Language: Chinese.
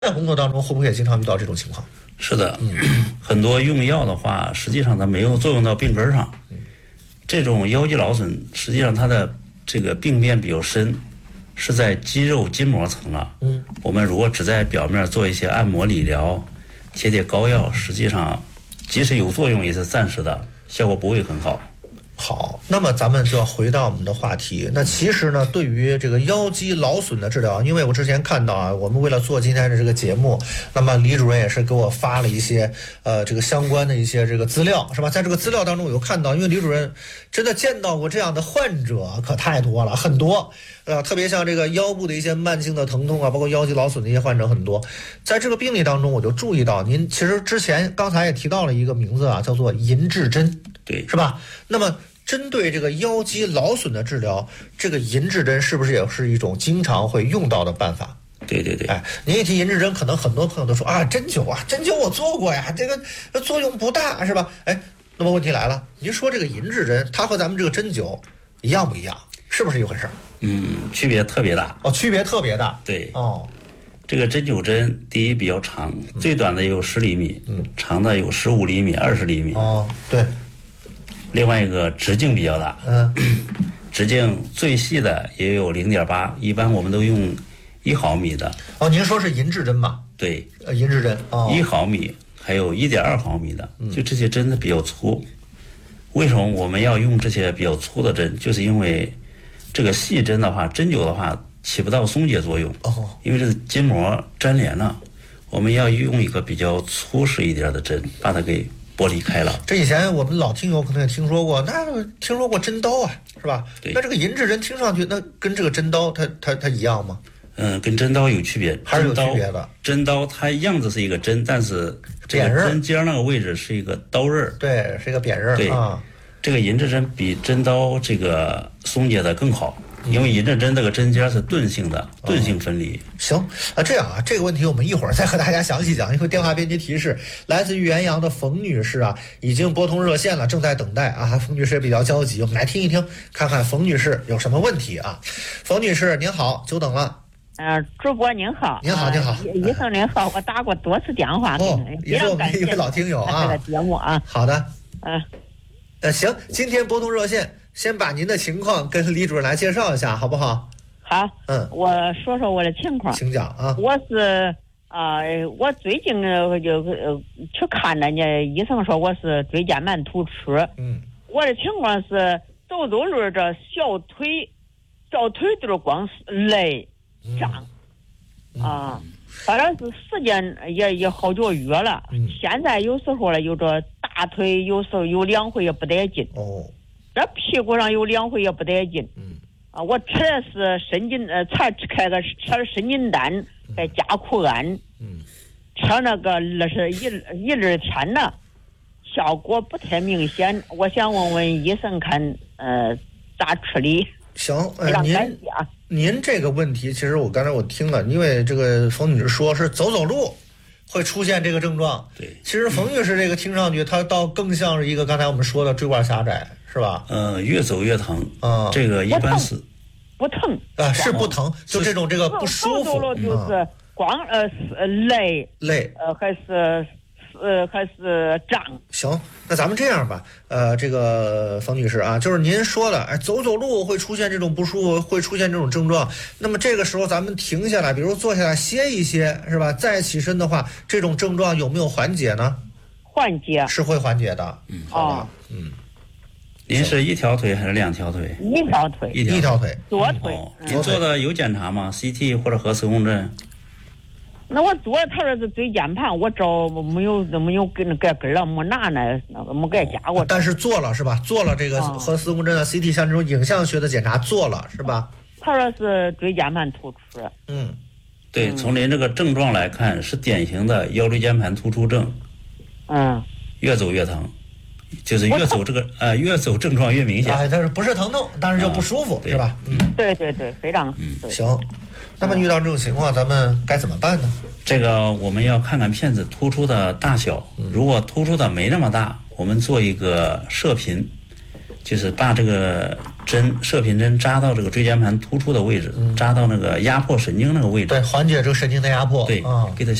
在工作当中会不会也经常遇到这种情况？ 是的，很多用药的话，实际上它没有作用到病根上。这种腰肌劳损，实际上它的这个病变比较深，是在肌肉筋膜层啊。我们如果只在表面做一些按摩理疗、贴膏药，实际上即使有作用，也是暂时的，效果不会很好。 好，那么咱们就要回到我们的话题。那其实呢，对于这个腰肌劳损的治疗，因为我之前看到啊，我们为了做今天的这个节目，那么李主任也是给我发了一些这个相关的一些这个资料，是吧？在这个资料当中，我又看到，因为李主任真的见到过这样的患者可太多了，很多。特别像这个腰部的一些慢性的疼痛啊，包括腰肌劳损的一些患者很多。在这个病例当中，我就注意到您其实之前刚才也提到了一个名字啊，叫做银质针， 对， 是吧？那么针对这个腰肌劳损的治疗，这个银质针是不是也是一种经常会用到的办法？ 对对对。 您一提银质针，可能很多朋友都说啊，针灸啊，针灸我做过呀，这个作用不大，是吧？那么问题来了，您说这个银质针，它和咱们这个针灸一样不一样？是不是一回事？ 区别特别大。 区别特别大。 对。这个针灸针，第一比较长，最短的有10厘米，长的有15厘米、20厘米。 对。 另外一个直径比较大，直径最细的也有0.8，一般我们都用1毫米的。 您说是银质针吧？ 对， 银质针 1毫米，还有1.2毫米的，就这些针它比较粗。为什么我们要用这些比较粗的针？就是因为这个细针的话，针灸的话起不到松解作用，因为这筋膜粘连了，我们要用一个比较粗实一点的针，把它给剥离开了。 这以前我们老听友可能也听说过，那听说过针刀啊，是吧？ 对。 那这个银质针听上去，那跟这个针刀它一样吗？ 跟针刀有区别， 还是有区别的。 针刀它样子是一个针，但是这个针尖那个位置是一个刀刃， 对，是一个扁刃。 对这个银质针比针刀这个松解的更好。因为银质针这个针尖是钝性的，钝性分离。 行这样啊，这个问题我们一会儿再和大家详细讲。因为电话编辑提示，来自于原阳的冯女士啊，已经拨通热线了，正在等待啊。冯女士也比较焦急，我们来听一听，看看冯女士有什么问题啊。冯女士您好，久等了。 主播您好。 您好，您好。 医生您好，我打过多次电话给您， 也是我们一位老听友啊。 这个节目啊。 好的。行，今天拨通热线。先把您的情况跟李主任来介绍一下，好不好？ 好。我说说我的情况。 请讲啊。 我是我最近就去看人家医生说我是椎间盘突出。我的情况是走路这小腿都光是累胀反正是时间也好几个月了。现在有时候呢，有这大腿有时候有2回也不得劲。这屁股上有2回也不得劲。我吃的是参开个吃参筋丹，再加库胺。吃那个是一日天呢，效果不太明显。我想问问医生看咋处理？ 行，您这个问题，其实刚才我听了，因为这个冯女士说是走路会出现这个症状。 对， 其实冯女士这个听上去，它倒更像是一个刚才我们说的椎管狭窄，是吧？ 越走越疼这个一般是不疼是不疼，就这种这个不舒服， 就是光累还是胀。 行，那咱们这样吧，这个冯女士啊，就是您说的，走路会出现这种不舒服，会出现这种症状。那么这个时候咱们停下来，比如坐下来歇一歇，是吧？再起身的话，这种症状有没有缓解呢？ 缓解是会缓解的。好吧。 您是1条腿还是2条腿 ？1条腿。 1条腿。 左腿。 您做的有检查吗 ？CT 或者核磁共振？ 那我做他说是椎间盘，我找没有跟根了，没拿那个没给加过。 但是做了是吧？做了这个核磁共振的 CT， 像这种影像学的检查做了是吧？ 他说是椎间盘突出。 对，从您这个症状来看，是典型的腰椎间盘突出症。越走越疼，就是越走症状越明显。 但是不是疼痛，但是就不舒服，是吧？ 对，非常行。那么遇到这种情况，咱们该怎么办呢？ 这个我们要看看片子突出的大小，如果突出的没那么大，我们做一个射频， 就是把这个射频针扎到这个椎间盘突出的位置，扎到那个压迫神经那个位置， 对，缓解这个神经的压迫， 对，给它